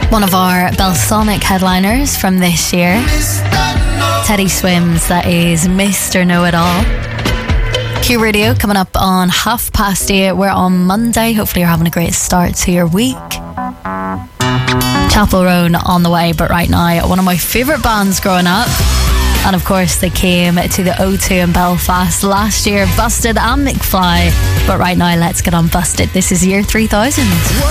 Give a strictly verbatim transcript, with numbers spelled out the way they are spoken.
One of our Belsonic headliners from this year, Teddy Swims, that is Mister Know-It-All. Q Radio coming up on half past eight. We're on Monday. Hopefully you're having a great start to your week. Chapel Roan on the way, but right now, one of my favourite bands growing up. And of course they came to the O two in Belfast last year, Busted and McFly. But right now, let's get on Busted. This is year three thousand.